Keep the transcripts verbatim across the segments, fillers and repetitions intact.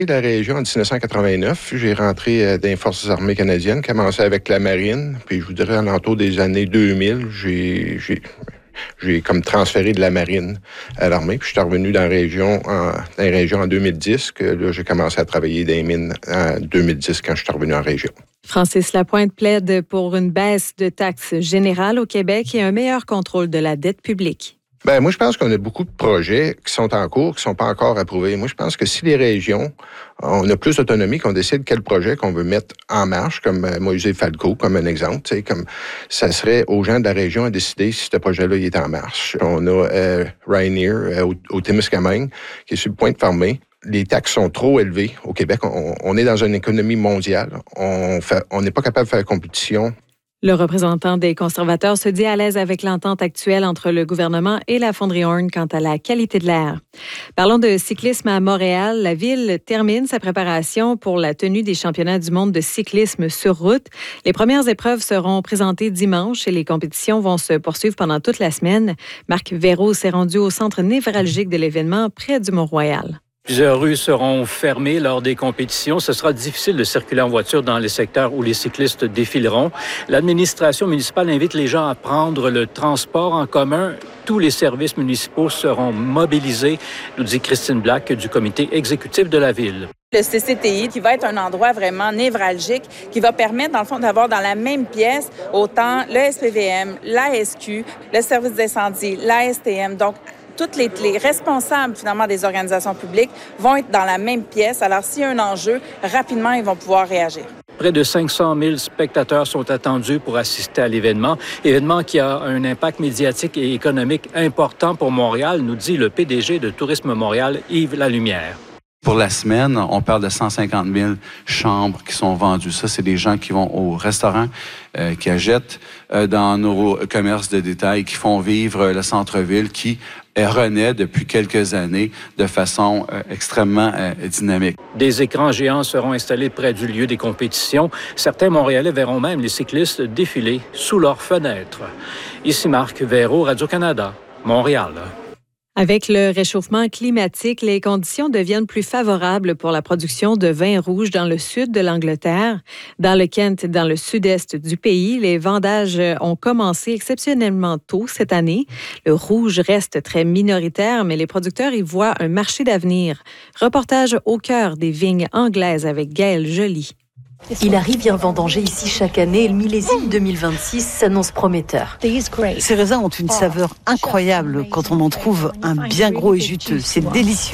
La région en dix-neuf cent quatre-vingt-neuf, j'ai rentré euh, dans les Forces armées canadiennes, commencé avec la marine, puis je vous dirais, à l'entour des années deux mille, j'ai, j'ai, j'ai comme transféré de la marine à l'armée, puis je suis revenu dans la région en, dans les régions en deux mille dix, que là, j'ai commencé à travailler dans les mines en deux mille dix quand je suis revenu en région. Francis Lapointe plaide pour une baisse de taxes générales au Québec et un meilleur contrôle de la dette publique. Ben, moi, je pense qu'on a beaucoup de projets qui sont en cours, qui ne sont pas encore approuvés. Moi, je pense que si les régions, on a plus d'autonomie, qu'on décide quel projet qu'on veut mettre en marche, comme euh, Moïse et Falco, comme un exemple, tu sais, comme ça serait aux gens de la région à décider si ce projet-là il est en marche. On a euh, Ryanair euh, au, au Témiscamingue, qui est sur le point de fermer. Les taxes sont trop élevées au Québec. On, on est dans une économie mondiale. On fait, on n'est pas capable de faire compétition. Le représentant des conservateurs se dit à l'aise avec l'entente actuelle entre le gouvernement et la Fonderie Horn quant à la qualité de l'air. Parlons de cyclisme à Montréal. La ville termine sa préparation pour la tenue des championnats du monde de cyclisme sur route. Les premières épreuves seront présentées dimanche et les compétitions vont se poursuivre pendant toute la semaine. Marc Veyraud s'est rendu au centre névralgique de l'événement près du Mont-Royal. Plusieurs rues seront fermées lors des compétitions. Ce sera difficile de circuler en voiture dans les secteurs où les cyclistes défileront. L'administration municipale invite les gens à prendre le transport en commun. Tous les services municipaux seront mobilisés, nous dit Christine Black du comité exécutif de la ville. Le C C T I, qui va être un endroit vraiment névralgique, qui va permettre, dans le fond, d'avoir dans la même pièce autant le S P V M, la S Q, le service d'incendie, la S T M. Donc, tous les, les responsables, finalement, des organisations publiques vont être dans la même pièce. Alors, s'il y a un enjeu, rapidement, ils vont pouvoir réagir. Près de cinq cent mille spectateurs sont attendus pour assister à l'événement. Événement qui a un impact médiatique et économique important pour Montréal, nous dit le P D G de Tourisme Montréal, Yves Lalumière. Pour la semaine, on parle de cent cinquante mille chambres qui sont vendues. Ça, c'est des gens qui vont au restaurant, euh, qui achètent euh, dans nos commerces de détail, qui font vivre le centre-ville, qui renaît depuis quelques années de façon euh, extrêmement euh, dynamique. Des écrans géants seront installés près du lieu des compétitions. Certains Montréalais verront même les cyclistes défiler sous leurs fenêtres. Ici Marc Veyraud, Radio-Canada, Montréal. Avec le réchauffement climatique, les conditions deviennent plus favorables pour la production de vin rouge dans le sud de l'Angleterre. Dans le Kent, dans le sud-est du pays, les vendages ont commencé exceptionnellement tôt cette année. Le rouge reste très minoritaire, mais les producteurs y voient un marché d'avenir. Reportage au cœur des vignes anglaises avec Gaëlle Joly. Il arrive un vendanger ici chaque année et le millésime deux mille vingt-six s'annonce prometteur. Ces raisins ont une saveur incroyable quand on en trouve un bien gros et juteux. C'est délicieux.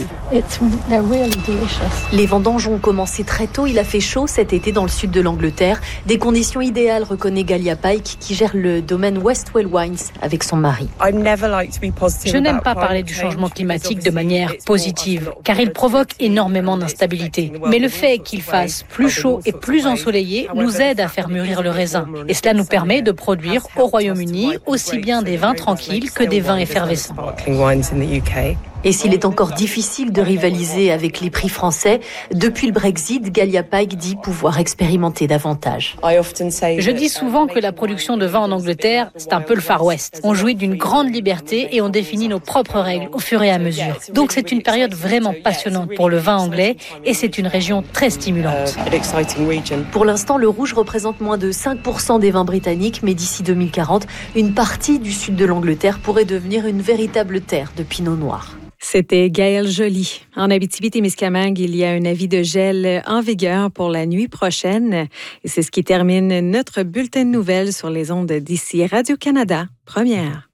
Les vendanges ont commencé très tôt. Il a fait chaud cet été dans le sud de l'Angleterre. Des conditions idéales, reconnaît Galia Pike, qui gère le domaine Westwell Wines avec son mari. Je n'aime pas parler du changement climatique de manière positive, car il provoque énormément d'instabilité. Mais le fait qu'il fasse plus chaud et plus ensoleillé nous aide à faire mûrir le raisin. Et cela nous permet de produire au Royaume-Uni aussi bien des vins tranquilles que des vins effervescents. Et s'il est encore difficile de rivaliser avec les prix français, depuis le Brexit, Galia Pike dit pouvoir expérimenter davantage. Je dis souvent que la production de vin en Angleterre, c'est un peu le Far West. On jouit d'une grande liberté et on définit nos propres règles au fur et à mesure. Donc c'est une période vraiment passionnante pour le vin anglais et c'est une région très stimulante. Pour l'instant, le rouge représente moins de cinq pour cent des vins britanniques, mais d'ici deux mille quarante, une partie du sud de l'Angleterre pourrait devenir une véritable terre de pinot noir. C'était Gaëlle Joly. En Abitibi-Témiscamingue, il y a un avis de gel en vigueur pour la nuit prochaine. Et c'est ce qui termine notre bulletin de nouvelles sur les ondes d'ici Radio-Canada, première.